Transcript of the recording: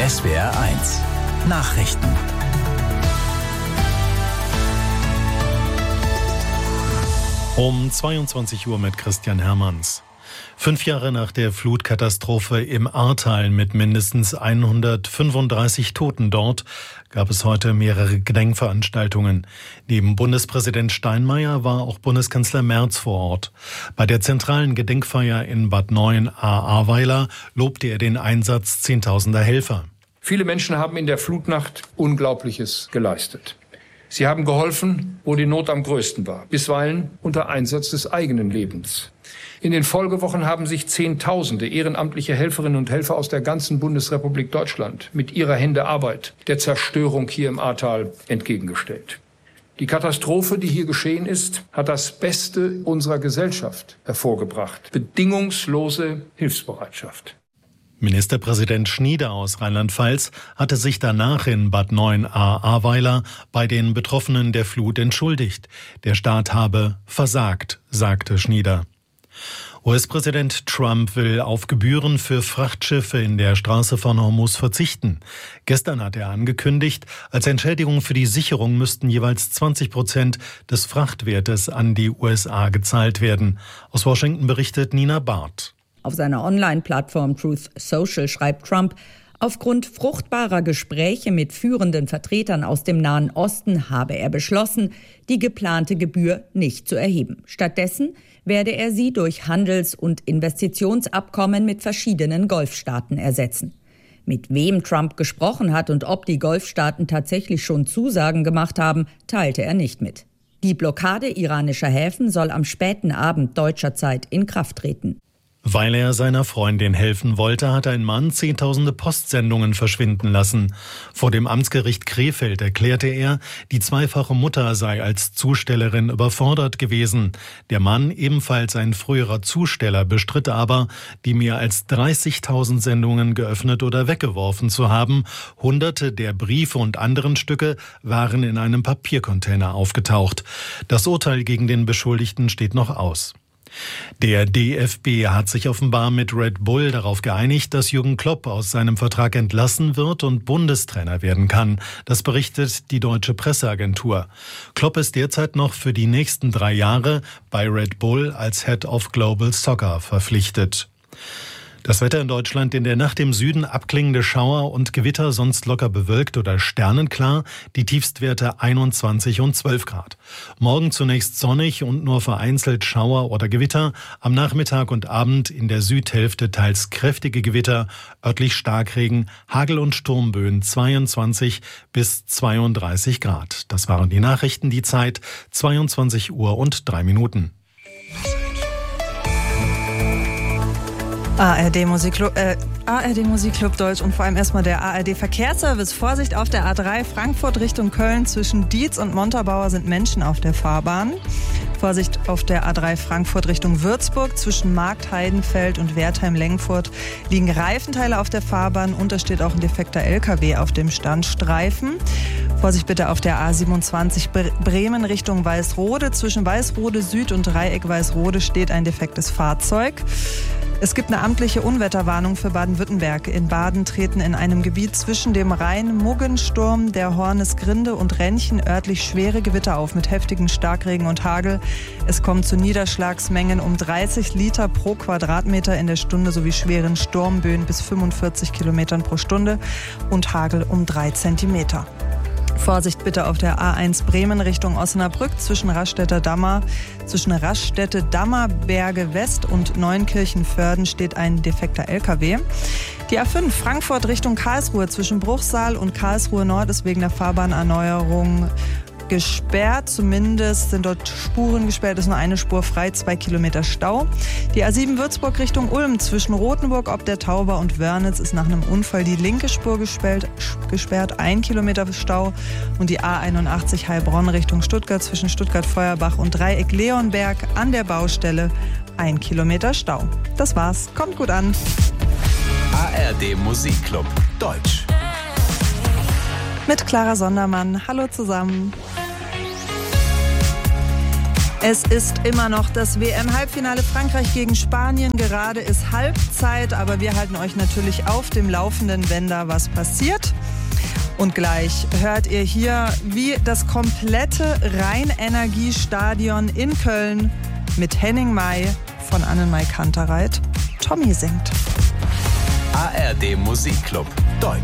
SWR1 Nachrichten. Um 22 Uhr mit Christian Hermanns. 5 Jahre nach der Flutkatastrophe im Ahrtal mit mindestens 135 Toten dort gab es heute mehrere Gedenkveranstaltungen. Neben Bundespräsident Steinmeier war auch Bundeskanzler Merz vor Ort. Bei der zentralen Gedenkfeier in Bad Neuenahr-Ahrweiler lobte er den Einsatz zehntausender Helfer. Viele Menschen haben in der Flutnacht Unglaubliches geleistet. Sie haben geholfen, wo die Not am größten war, bisweilen unter Einsatz des eigenen Lebens. In den Folgewochen haben sich Zehntausende ehrenamtliche Helferinnen und Helfer aus der ganzen Bundesrepublik Deutschland mit ihrer Hände Arbeit der Zerstörung hier im Ahrtal entgegengestellt. Die Katastrophe, die hier geschehen ist, hat das Beste unserer Gesellschaft hervorgebracht: bedingungslose Hilfsbereitschaft. Ministerpräsident Schnieder aus Rheinland-Pfalz hatte sich danach in Bad Neuenahr-Ahrweiler bei den Betroffenen der Flut entschuldigt. Der Staat habe versagt, sagte Schnieder. US-Präsident Trump will auf Gebühren für Frachtschiffe in der Straße von Hormuz verzichten. Gestern hat er angekündigt, als Entschädigung für die Sicherung müssten jeweils 20% des Frachtwertes an die USA gezahlt werden. Aus Washington berichtet Nina Barth. Auf seiner Online-Plattform Truth Social schreibt Trump, aufgrund fruchtbarer Gespräche mit führenden Vertretern aus dem Nahen Osten habe er beschlossen, die geplante Gebühr nicht zu erheben. Stattdessen werde er sie durch Handels- und Investitionsabkommen mit verschiedenen Golfstaaten ersetzen. Mit wem Trump gesprochen hat und ob die Golfstaaten tatsächlich schon Zusagen gemacht haben, teilte er nicht mit. Die Blockade iranischer Häfen soll am späten Abend deutscher Zeit in Kraft treten. Weil er seiner Freundin helfen wollte, hat ein Mann zehntausende Postsendungen verschwinden lassen. Vor dem Amtsgericht Krefeld erklärte er, die zweifache Mutter sei als Zustellerin überfordert gewesen. Der Mann, ebenfalls ein früherer Zusteller, bestritt aber, die mehr als 30.000 Sendungen geöffnet oder weggeworfen zu haben. Hunderte der Briefe und anderen Stücke waren in einem Papiercontainer aufgetaucht. Das Urteil gegen den Beschuldigten steht noch aus. Der DFB hat sich offenbar mit Red Bull darauf geeinigt, dass Jürgen Klopp aus seinem Vertrag entlassen wird und Bundestrainer werden kann. Das berichtet die deutsche Presseagentur. Klopp ist derzeit noch für die nächsten 3 Jahre bei Red Bull als Head of Global Soccer verpflichtet. Das Wetter in Deutschland: in der Nacht im Süden abklingende Schauer und Gewitter, sonst locker bewölkt oder sternenklar. Die Tiefstwerte 21 und 12 Grad. Morgen zunächst sonnig und nur vereinzelt Schauer oder Gewitter. Am Nachmittag und Abend in der Südhälfte teils kräftige Gewitter, örtlich Starkregen, Hagel- und Sturmböen 22 bis 32 Grad. Das waren die Nachrichten, die Zeit 22 Uhr und 3 Minuten. ARD Musikclub Deutsch und vor allem erstmal der ARD Verkehrsservice. Vorsicht auf der A3 Frankfurt Richtung Köln. Zwischen Dietz und Montabaur sind Menschen auf der Fahrbahn. Vorsicht auf der A3 Frankfurt Richtung Würzburg. Zwischen Markt Heidenfeld und Wertheim-Lengfurt liegen Reifenteile auf der Fahrbahn und es steht auch ein defekter LKW auf dem Standstreifen. Vorsicht bitte auf der A27 Bremen Richtung Weißrode. Zwischen Weißrode Süd und Dreieck Weißrode steht ein defektes Fahrzeug. Es gibt eine amtliche Unwetterwarnung für Baden-Württemberg. In Baden treten in einem Gebiet zwischen dem Rhein-Muggensturm, der Hornisgrinde und Rennchen örtlich schwere Gewitter auf mit heftigen Starkregen und Hagel. Es kommt zu Niederschlagsmengen um 30 Liter pro Quadratmeter in der Stunde sowie schweren Sturmböen bis 45 Kilometern pro Stunde und Hagel um 3 Zentimeter. Vorsicht bitte auf der A1 Bremen Richtung Osnabrück. Zwischen Raststätte Dammerberge West und Neunkirchen-Vörden steht ein defekter LKW. Die A5 Frankfurt Richtung Karlsruhe. Zwischen Bruchsal und Karlsruhe Nord ist wegen der Fahrbahnerneuerung gesperrt. Zumindest sind dort Spuren gesperrt, ist nur eine Spur frei, 2 Kilometer Stau. Die A7 Würzburg Richtung Ulm zwischen Rothenburg ob der Tauber und Wörnitz ist nach einem Unfall die linke Spur gesperrt, 1 Kilometer Stau. Und die A81 Heilbronn Richtung Stuttgart zwischen Stuttgart-Feuerbach und Dreieck Leonberg an der Baustelle 1 Kilometer Stau. Das war's. Kommt gut an. ARD Musikclub Deutsch. Mit Clara Sondermann. Hallo zusammen. Es ist immer noch das WM-Halbfinale Frankreich gegen Spanien. Gerade ist Halbzeit, aber wir halten euch natürlich auf dem Laufenden, wenn da was passiert. Und gleich hört ihr hier, wie das komplette Rhein-Energie-Stadion in Köln mit Henning May von Annenmai Kantereit Tommy singt. ARD Musikclub Deutsch.